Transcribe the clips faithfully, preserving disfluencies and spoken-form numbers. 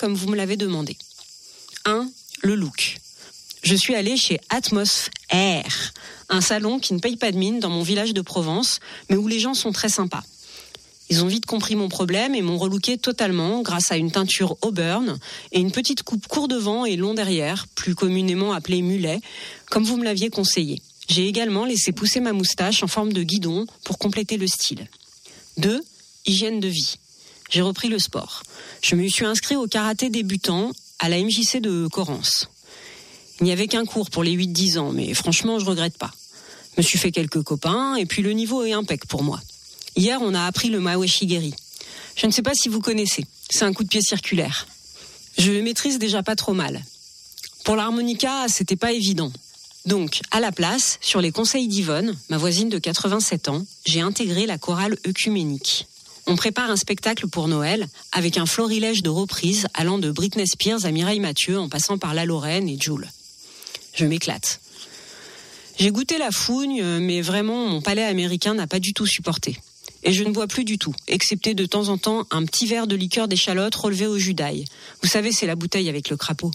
comme vous me l'avez demandé. un. Le look. Je suis allée chez Atmos Air, un salon qui ne paye pas de mine dans mon village de Provence, mais où les gens sont très sympas. Ils ont vite compris mon problème et m'ont relooké totalement grâce à une teinture auburn et une petite coupe court devant et long derrière, plus communément appelée mulet, comme vous me l'aviez conseillé. J'ai également laissé pousser ma moustache en forme de guidon pour compléter le style. deux. Hygiène de vie. J'ai repris le sport. Je me suis inscrit au karaté débutant à la M J C de Corrence. Il n'y avait qu'un cours pour les huit dix ans, mais franchement, je regrette pas. Je me suis fait quelques copains, et puis le niveau est impec pour moi. Hier, on a appris le Mawashigeri. Je ne sais pas si vous connaissez. C'est un coup de pied circulaire. Je le maîtrise déjà pas trop mal. Pour l'harmonica, c'était pas évident. Donc, à la place, sur les conseils d'Yvonne, ma voisine de quatre-vingt-sept ans, j'ai intégré la chorale œcuménique. On prépare un spectacle pour Noël avec un florilège de reprises allant de Britney Spears à Mireille Mathieu en passant par La Lorraine et Jul. Je m'éclate. J'ai goûté la fougne, mais vraiment, mon palais américain n'a pas du tout supporté. Et je ne bois plus du tout, excepté de temps en temps un petit verre de liqueur d'échalote relevé au jus d'ail. Vous savez, c'est la bouteille avec le crapaud.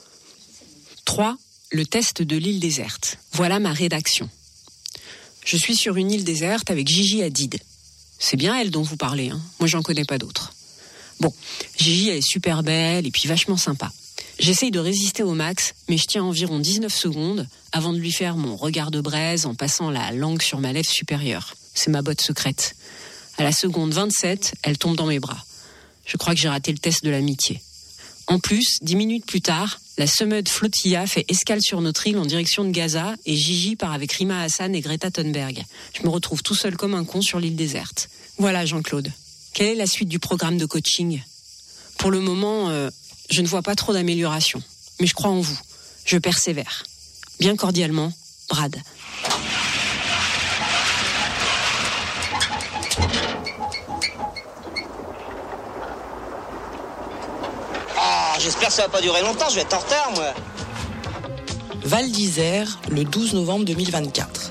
trois. Le test de l'île déserte. Voilà ma rédaction. Je suis sur une île déserte avec Gigi Hadid. C'est bien elle dont vous parlez, hein. Moi, j'en connais pas d'autres. Bon, Gigi, elle est super belle et puis vachement sympa. J'essaye de résister au max, mais je tiens environ dix-neuf secondes avant de lui faire mon regard de braise en passant la langue sur ma lèvre supérieure. C'est ma botte secrète. À la seconde vingt-sept, elle tombe dans mes bras. Je crois que j'ai raté le test de l'amitié. En plus, dix minutes plus tard, la Sumud Flotilla fait escale sur notre île en direction de Gaza et Gigi part avec Rima Hassan et Greta Thunberg. Je me retrouve tout seul comme un con sur l'île déserte. Voilà, Jean-Claude. Quelle est la suite du programme de coaching ? Pour le moment, euh, je ne vois pas trop d'amélioration. Mais je crois en vous. Je persévère. Bien cordialement, Brad. J'espère que ça va pas durer longtemps, je vais être en retard, moi. Val d'Isère, le douze novembre deux mille vingt-quatre.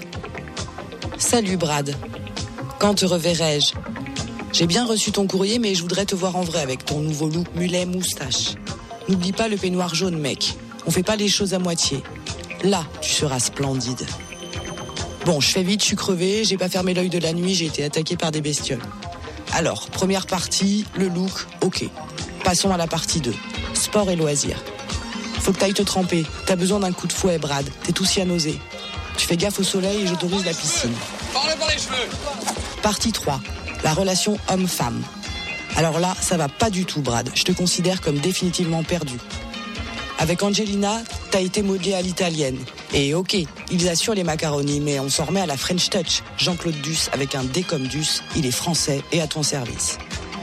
Salut Brad. Quand te reverrai-je ? J'ai bien reçu ton courrier, mais je voudrais te voir en vrai avec ton nouveau look mulet moustache. N'oublie pas le peignoir jaune, mec. On fait pas les choses à moitié. Là, tu seras splendide. Bon, je fais vite, je suis crevé, j'ai pas fermé l'œil de la nuit, j'ai été attaqué par des bestioles. Alors, première partie, le look, ok. Passons à la partie deux. Sport et loisirs. Faut que t'ailles te tremper. T'as besoin d'un coup de fouet, Brad. T'es tout cyanosé. Tu fais gaffe au soleil et j'autorise la piscine. Parle par les cheveux. Partie trois. La relation homme-femme. Alors là, ça va pas du tout, Brad. Je te considère comme définitivement perdu. Avec Angelina, t'as été modelé à l'italienne. Et ok, ils assurent les macaronis, mais on s'en remet à la French Touch. Jean-Claude Duss, avec un D comme Duss, il est français et à ton service.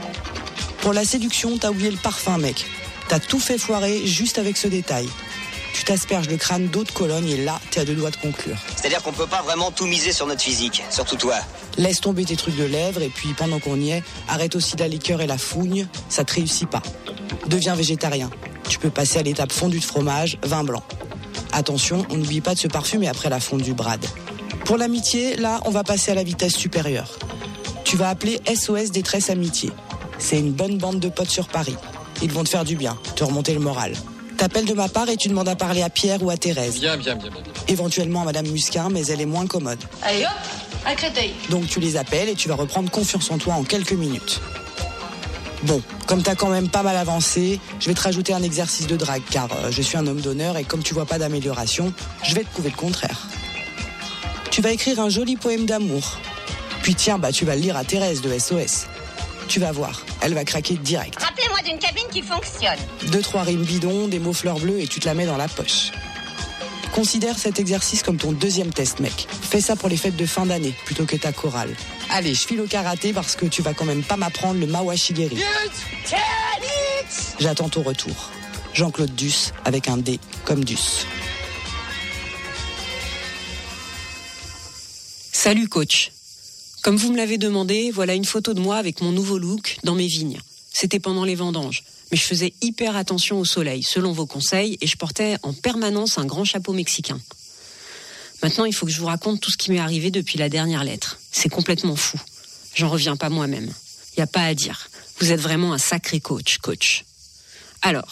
Pour la séduction, t'as oublié le parfum, mec. T'as tout fait foirer juste avec ce détail. Tu t'asperges le crâne d'eau de Cologne et là, t'es à deux doigts de conclure. C'est-à-dire qu'on peut pas vraiment tout miser sur notre physique, surtout toi. Laisse tomber tes trucs de lèvres et puis pendant qu'on y est, arrête aussi la liqueur et la fougne, ça te réussit pas. Deviens végétarien. Tu peux passer à l'étape fondue de fromage, vin blanc. Attention, on n'oublie pas de se parfumer après la fondue, Brad. Pour l'amitié, là, on va passer à la vitesse supérieure. Tu vas appeler S O S Détresse Amitié. C'est une bonne bande de potes sur Paris. Ils vont te faire du bien, te remonter le moral. T'appelles de ma part et tu demandes à parler à Pierre ou à Thérèse. Bien, bien, bien, bien. Éventuellement à Madame Musquin, mais elle est moins commode. Allez hop, à Créteil. Donc tu les appelles et tu vas reprendre confiance en toi en quelques minutes. Bon, comme t'as quand même pas mal avancé, je vais te rajouter un exercice de drague, car euh, je suis un homme d'honneur et comme tu vois pas d'amélioration, je vais te prouver le contraire. Tu vas écrire un joli poème d'amour. Puis tiens, bah tu vas le lire à Thérèse de S O S. Tu vas voir, elle va craquer direct. Rappelez-moi d'une cabine qui fonctionne. Deux, trois rimes bidons, des mots fleurs bleues et tu te la mets dans la poche. Considère cet exercice comme ton deuxième test, mec. Fais ça pour les fêtes de fin d'année, plutôt que ta chorale. Allez, je file au karaté parce que tu vas quand même pas m'apprendre le Mawashigeri. J'attends ton retour. Jean-Claude Duss, avec un D comme Duss. Salut coach. Comme vous me l'avez demandé, voilà une photo de moi avec mon nouveau look dans mes vignes. C'était pendant les vendanges, mais je faisais hyper attention au soleil, selon vos conseils, et je portais en permanence un grand chapeau mexicain. Maintenant, il faut que je vous raconte tout ce qui m'est arrivé depuis la dernière lettre. C'est complètement fou. J'en reviens pas moi-même. Y a pas à dire. Vous êtes vraiment un sacré coach, coach. Alors,